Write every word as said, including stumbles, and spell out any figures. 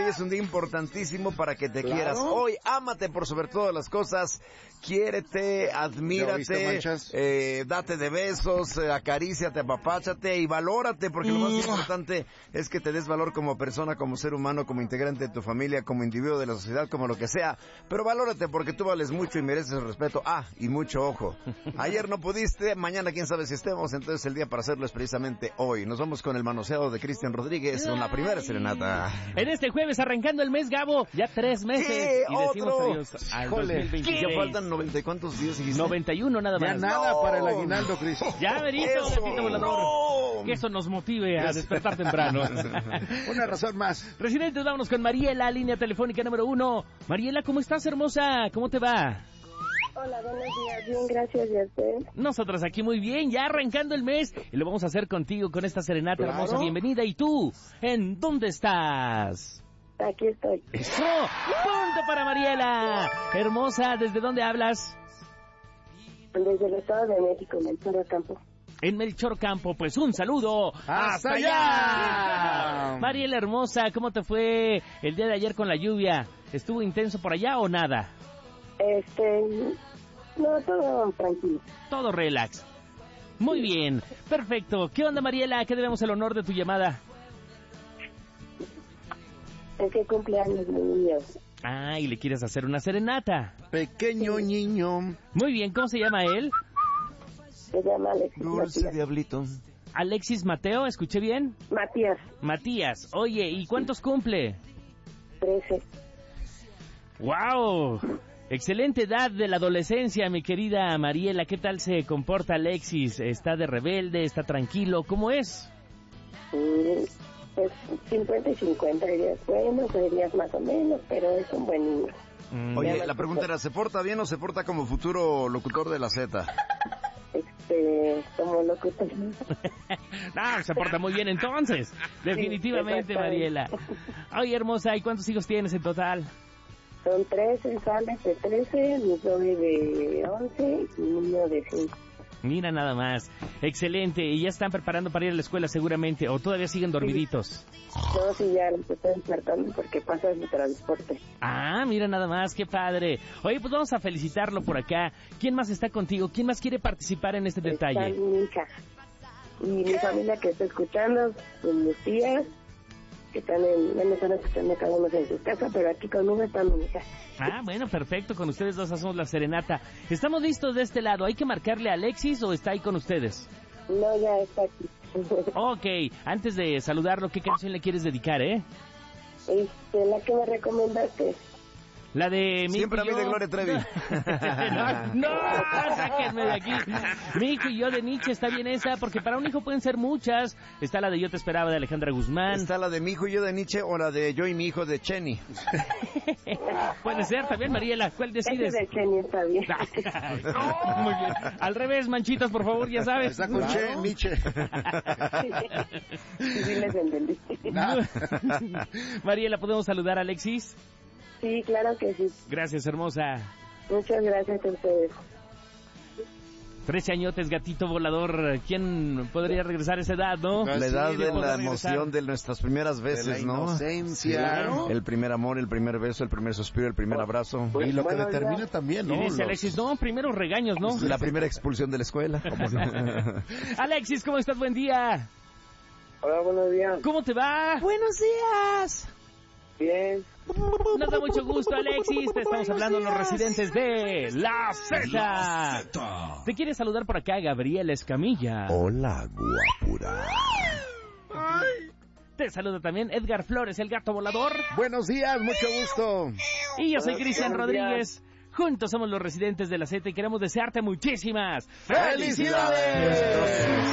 es un día importantísimo para que te Claro. quieras. Hoy, ámate por sobre todas las cosas. Quiérete, admírate, eh, date de besos, eh, acaríciate, apapáchate y valórate, porque lo más importante es que te des valor como persona, como ser humano, como integrante de tu familia, como individuo de la sociedad, como lo que sea. Pero valórate porque tú vales mucho y mereces el respeto. Ah, y mucho ojo. Ayer no pudiste, mañana quién sabe si estemos, entonces el día para hacerlo es precisamente hoy. Nos vamos con el manoseado de Cristian Rodríguez con la primera serenata. En este jueves, arrancando el mes, Gabo, ya tres meses. ¿Qué? Y decimos ¿Otro? adiós al Híjole, dos mil veintiséis. ¿qué? Ya faltan noventa y cuántos días. ¿Dijiste? noventa y uno nada más. Ya nada No. para el aguinaldo, Cris. Ya, verito, Eso, gatito volador. no. Que eso nos motive a despertar temprano. Una razón más. Residentes, vámonos con Mariela, línea telefónica número uno. Mariela, ¿cómo estás, hermosa? ¿Cómo te va? Hola, buenos días. Bien, gracias. ¿Y a usted? Nosotros aquí muy bien, ya arrancando el mes. Y lo vamos a hacer contigo con esta serenata Claro. hermosa. Bienvenida. ¿Y tú? ¿En dónde estás? Aquí estoy. ¡Eso! ¡Punto para Mariela! Hermosa, ¿desde dónde hablas? Desde el Estado de México, Melchor Campo. En Melchor Campo, pues un saludo. ¡Hasta allá! Mariela hermosa, ¿cómo te fue el día de ayer con la lluvia? ¿Estuvo intenso por allá o nada? Este... No, todo tranquilo. Todo relax. Muy bien, perfecto. ¿Qué onda, Mariela? ¿A qué debemos el honor de tu llamada? Es que cumpleaños mi niño. Ah, y le quieres hacer una serenata. Pequeño niño. Muy bien, ¿cómo se llama él? Se llama Alexis Dulce Matías. diablito. Alexis Mateo, ¿escuché bien? Matías, Matías, oye, ¿y cuántos cumple? trece. ¡Wow! Excelente edad de la adolescencia, mi querida Mariela. ¿Qué tal se comporta Alexis? ¿Está de rebelde? ¿Está tranquilo? ¿Cómo es? Mm, Pues cincuenta y cincuenta, hay días buenos, hay días más o menos, pero es un buen niño. Mm, Oye, la pregunta era, ¿se porta bien o se porta como futuro locutor de la Z? Este, como locutor. No, se porta muy bien entonces. Definitivamente, exactamente. Mariela. Oye, hermosa, ¿y cuántos hijos tienes en total? Son trece, Alex de trece, mi Zoe de once y mi niño de cinco. Mira nada más. Excelente. ¿Y ya están preparando para ir a la escuela seguramente? ¿O todavía siguen dormiditos? No, sí, ya los estoy despertando porque pasa mi transporte. Ah, mira nada más. ¡Qué padre! Oye, pues vamos a felicitarlo por acá. ¿Quién más está contigo? ¿Quién más quiere participar en este Está detalle? mi hija y mi familia que está escuchando, con mis tías, que están en, ya me están escuchando cada uno en su casa, pero aquí conmigo está mi hija. Ah, bueno, perfecto. Con ustedes dos hacemos la serenata. ¿Estamos listos de este lado? ¿Hay que marcarle a Alexis o está ahí con ustedes? No, ya está aquí. Ok, antes de saludarlo, ¿qué canción le quieres dedicar, eh? Este, la que me recomendaste. La de mi Siempre hijo y a mí de yo. Gloria Trevi. no, no, sáquenme de aquí. Mi hijo y yo de Nietzsche, está bien esa, porque para un hijo pueden ser muchas. Está la de Yo te esperaba de Alejandra Guzmán. ¿Está la de mi hijo y yo de Nietzsche o la de yo y mi hijo de Chenny? Puede ser también, Mariela. ¿Cuál decides? Ese de Kenny está bien. No, muy bien. Al revés, manchitas, por favor, ya sabes. Está con Che, Nietzsche. Sí, les entendí. Mariela, ¿podemos saludar a Alexis? Sí, claro que sí. Gracias, hermosa. Muchas gracias a ustedes. Trece añotes, gatito volador. ¿Quién podría regresar a esa edad, no? La edad Sí, de podrá la regresar. emoción de nuestras primeras De la veces, ¿no? inocencia. Claro. El primer amor, el primer beso, el primer suspiro, el primer abrazo. Y lo que Bueno, determina ya. también, Y ¿no? dice Los- Alexis, no, primero regaños, ¿no? La primera expulsión de la escuela. ¿Cómo no? Alexis, ¿cómo estás? Buen día. Hola, buenos días. ¿Cómo te va? Buenos días. Bien. Nos da mucho gusto, Alexis. Te estamos hablando los residentes de La Z. Te quiere saludar por acá Gabriel Escamilla. Hola, guapura. Te saluda también Edgar Flores, el gato volador. Buenos días, mucho gusto. Y yo soy Buenos Cristian días. Rodríguez. Juntos somos los residentes de La Z y queremos desearte muchísimas ¡Felicidades!